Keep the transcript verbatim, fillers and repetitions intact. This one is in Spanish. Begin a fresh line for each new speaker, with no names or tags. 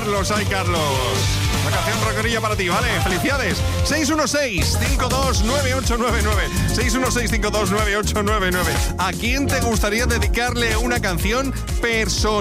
Carlos, ay, Carlos. La canción rockerilla para ti, ¿vale? Felicidades. seis uno seis, cinco dos nueve, ocho nueve nueve. seis uno seis, cinco dos nueve, ocho nueve nueve. ¿A quién te gustaría dedicarle una canción personal?